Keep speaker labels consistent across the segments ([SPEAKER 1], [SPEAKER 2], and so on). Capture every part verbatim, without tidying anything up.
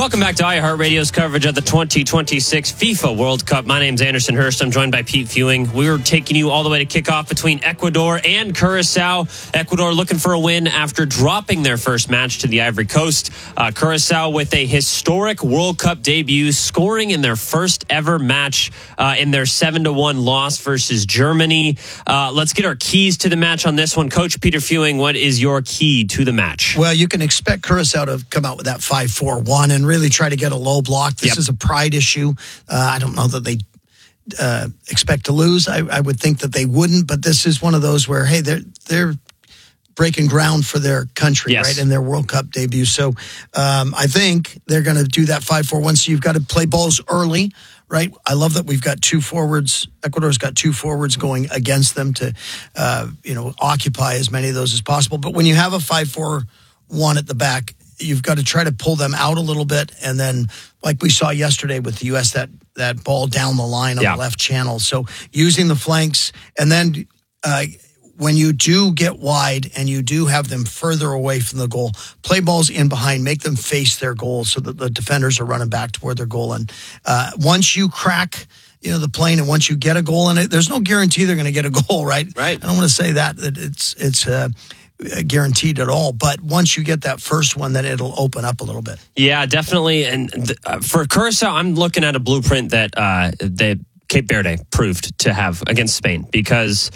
[SPEAKER 1] Welcome back to iHeartRadio's coverage of the twenty twenty-six FIFA World Cup. My name's Anderson Hurst. I'm joined by Pete Fewing. We're taking you all the way to kickoff between Ecuador and Curacao. Ecuador looking for a win after dropping their first match to the Ivory Coast. Uh, Curacao with a historic World Cup debut, scoring in their first ever match uh, in their seven to one loss versus Germany. Uh, let's get our keys to the match on this one. Coach Peter Fewing, what is your key to the match?
[SPEAKER 2] Well, you can expect Curacao to come out with that five four one and really try to get a low block. This
[SPEAKER 1] Yep.
[SPEAKER 2] is a pride issue. Uh, I don't know that they uh, expect to lose. I, I would think that they wouldn't, but this is one of those where, hey, they're they're breaking ground for their country,
[SPEAKER 1] Yes.
[SPEAKER 2] right, in their World Cup debut. So um, I think they're going to do that five four one. So you've got to play balls early, right? I love that we've got two forwards. Ecuador's got two forwards going against them to, uh, you know, occupy as many of those as possible. But when you have a five four one at the back, you've got to try to pull them out a little bit. And then, like we saw yesterday with the U S, that, that ball down the line on
[SPEAKER 1] Yeah.
[SPEAKER 2] the left channel. So using the flanks. And then uh, when you do get wide and you do have them further away from the goal, play balls in behind, make them face their goal so that the defenders are running back toward their goal. And uh, once you crack, you know, the plane, and once you get a goal in it, there's no guarantee they're going to get a goal, right?
[SPEAKER 1] Right.
[SPEAKER 2] I don't want to say that, that it's, it's, uh, guaranteed at all, but once you get that first one, then it'll open up a little bit.
[SPEAKER 1] Yeah, definitely. And th- uh, for Curacao, I'm looking at a blueprint that uh, that Cape Verde proved to have against Spain, because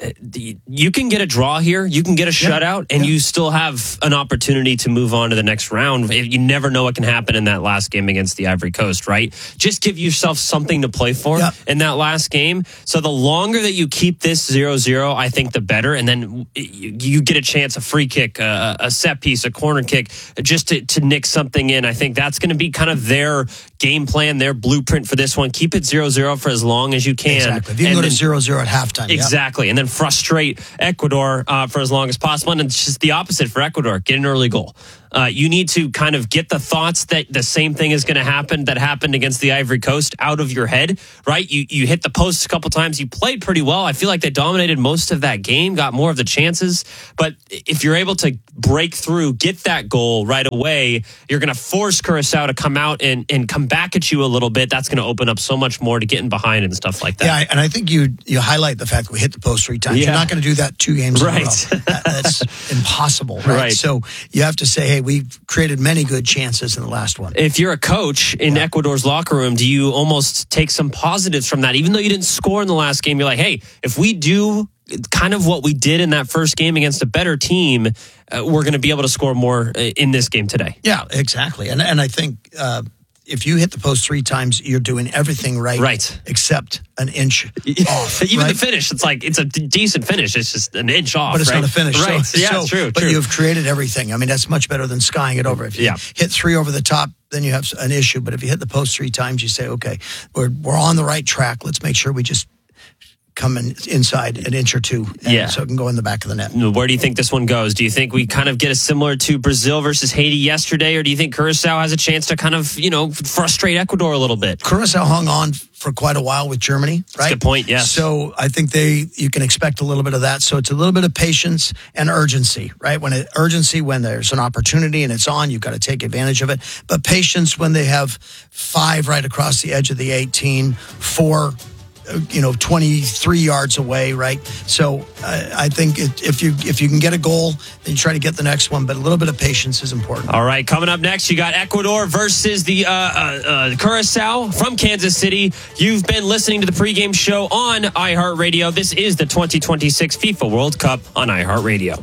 [SPEAKER 1] you can get a draw here, you can get a
[SPEAKER 2] Yeah.
[SPEAKER 1] shutout, and
[SPEAKER 2] Yeah.
[SPEAKER 1] you still have an opportunity to move on to the next round. You never know what can happen in that last game against the Ivory Coast, right? Just give yourself something to play for
[SPEAKER 2] Yeah.
[SPEAKER 1] in that last game. So the longer that you keep this zero zero, I think the better. And then you you get a chance, a free kick, a, a set piece, a corner kick, just to, to nick something in. I think that's going to be kind of their game plan, their blueprint for this one. Keep it zero zero for as long as you can.
[SPEAKER 2] Exactly. If you can
[SPEAKER 1] And
[SPEAKER 2] go to
[SPEAKER 1] then-
[SPEAKER 2] zero zero at halftime. Yep.
[SPEAKER 1] Exactly. And then frustrate Ecuador uh, for as long as possible. And it's just the opposite for Ecuador. Get an early goal. Uh, you need to kind of get the thoughts that the same thing is going to happen that happened against the Ivory Coast out of your head, right? You you hit the post a couple times. You played pretty well. I feel like they dominated most of that game, got more of the chances. But if you're able to break through, get that goal right away, you're going to force Curacao to come out and, and come back at you a little bit. That's going to open up so much more to getting behind and stuff like that.
[SPEAKER 2] Yeah, and I think you you highlight the fact that we hit the post three times.
[SPEAKER 1] Yeah.
[SPEAKER 2] You're not going to do that two games
[SPEAKER 1] Right.
[SPEAKER 2] in a row. That, that's impossible, right?
[SPEAKER 1] Right.
[SPEAKER 2] So you have to say, hey, we've created many good chances in the last one.
[SPEAKER 1] If you're a coach in yeah. Ecuador's locker room, do you almost take some positives from that? Even though you didn't score in the last game, you're like, hey, if we do kind of what we did in that first game against a better team, uh, we're going to be able to score more in this game today.
[SPEAKER 2] Yeah, exactly. And and I think uh, if you hit the post three times, you're doing everything right,
[SPEAKER 1] right.
[SPEAKER 2] except an inch off.
[SPEAKER 1] Even
[SPEAKER 2] right?
[SPEAKER 1] the finish, it's like, it's a d- decent finish. It's just an inch off.
[SPEAKER 2] But it's
[SPEAKER 1] right?
[SPEAKER 2] not a finish.
[SPEAKER 1] Right.
[SPEAKER 2] So,
[SPEAKER 1] yeah,
[SPEAKER 2] so,
[SPEAKER 1] true.
[SPEAKER 2] But
[SPEAKER 1] true.
[SPEAKER 2] you've created everything. I mean, that's much better than skying it over. If you
[SPEAKER 1] yeah.
[SPEAKER 2] hit three over the top, then you have an issue. But if you hit the post three times, you say, okay, we're we're on the right track. Let's make sure we just come in, inside an inch or two, and
[SPEAKER 1] yeah.
[SPEAKER 2] so it can go in the back of the net.
[SPEAKER 1] Where do you think this one goes? Do you think we kind of get a similar to Brazil versus Haiti yesterday, or do you think Curacao has a chance to kind of, you know, frustrate Ecuador a little bit?
[SPEAKER 2] Curacao hung on for quite a while with Germany, right?
[SPEAKER 1] That's a good point, yes.
[SPEAKER 2] So I think they you can expect a little bit of that. So it's a little bit of patience and urgency, right? When it, urgency, when there's an opportunity and it's on, you've got to take advantage of it. But patience when they have five right across the edge of the eighteen, four you know, twenty-three yards away, right? So uh, I think it, if you if you can get a goal, then you try to get the next one. But a little bit of patience is important.
[SPEAKER 1] All right, coming up next, you got Ecuador versus the uh, uh, uh, Curacao from Kansas City. You've been listening to the pregame show on iHeartRadio. This is the twenty twenty-six FIFA World Cup on iHeartRadio.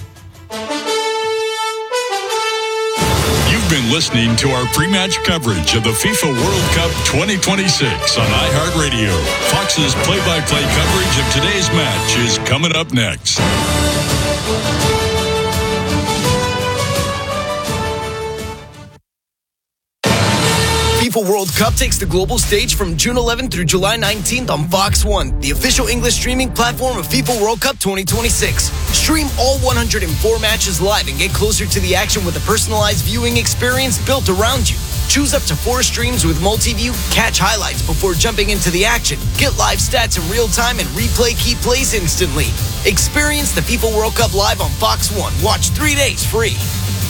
[SPEAKER 3] Been listening to our pre-match coverage of the FIFA World Cup twenty twenty-six on iHeartRadio. Fox's play-by-play coverage of today's match is coming up next.
[SPEAKER 4] FIFA World Cup takes the global stage from June eleventh through July nineteenth on Fox one, the official English streaming platform of FIFA World Cup twenty twenty-six. Stream all one hundred four matches live and get closer to the action with a personalized viewing experience built around you. Choose up to four streams with multi-view, catch highlights before jumping into the action, get live stats in real time, and replay key plays instantly. Experience the FIFA World Cup live on Fox one. Watch three days free.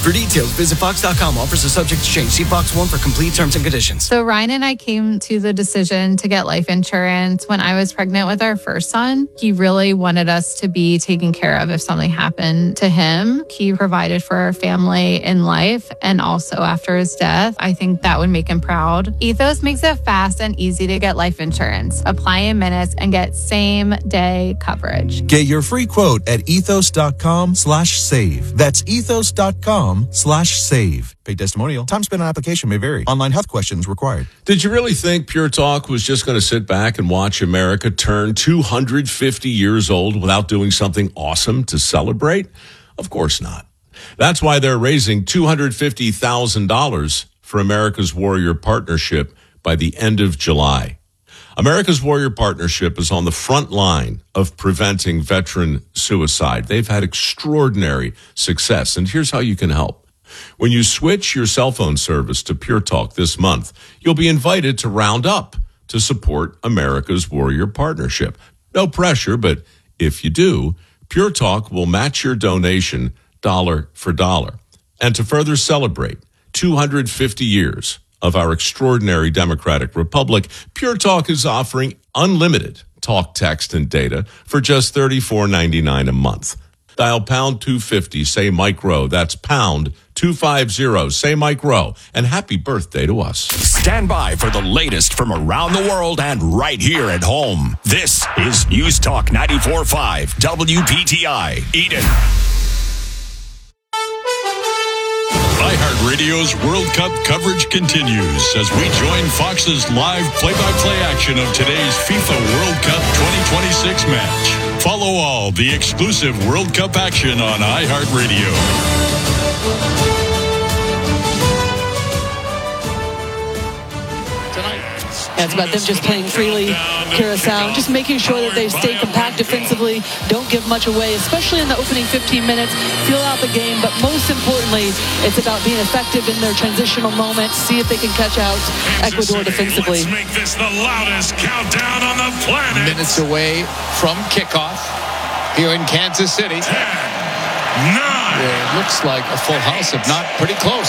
[SPEAKER 4] For details, visit fox dot com. Offers are subject to change. See Fox One for complete terms and conditions.
[SPEAKER 5] So Ryan and I came to the decision to get life insurance when I was pregnant with our first son. He really wanted us to be taken care of if something happened to him. He provided for our family in life and also after his death. I think that would make him proud. Ethos makes it fast and easy to get life insurance. Apply in minutes and get same day coverage.
[SPEAKER 6] Get your free quote at ethos.com slash save. That's ethos.com slash save. Paid testimonial. Time spent on application may vary. Online health questions required.
[SPEAKER 7] Did you really think Pure Talk was just going to sit back and watch America turn two hundred fifty years old without doing something awesome to celebrate? Of course not. That's why they're raising two hundred fifty thousand dollars for America's Warrior Partnership by the end of July. America's Warrior Partnership is on the front line of preventing veteran suicide. They've had extraordinary success, and here's how you can help. When you switch your cell phone service to Pure Talk this month, you'll be invited to round up to support America's Warrior Partnership. No pressure, but if you do, Pure Talk will match your donation dollar for dollar. And to further celebrate two hundred fifty years of our extraordinary democratic republic, Pure Talk is offering unlimited talk, text, and data for just thirty-four ninety-nine a month. Dial pound two fifty, say Mike Rowe. That's pound two fifty, say Mike Rowe. And happy birthday to us.
[SPEAKER 8] Stand by for the latest from around the world and right here at home. This is News Talk ninety-four point five W P T I, Eden.
[SPEAKER 3] iHeartRadio's World Cup coverage continues as we join Fox's live play-by-play action of today's FIFA World Cup twenty twenty-six match. Follow all the exclusive World Cup action on iHeartRadio.
[SPEAKER 9] Yeah, it's about them just playing freely, Curacao, just making sure that they stay compact defensively, don't give much away, especially in the opening fifteen minutes, feel out the game, but most importantly, it's about being effective in their transitional moments, see if they can catch out Ecuador defensively.
[SPEAKER 10] Let's make this the loudest countdown on the planet.
[SPEAKER 11] Minutes away from kickoff here in Kansas City.
[SPEAKER 10] Ten, nine.
[SPEAKER 11] It looks like a full house, if not pretty close.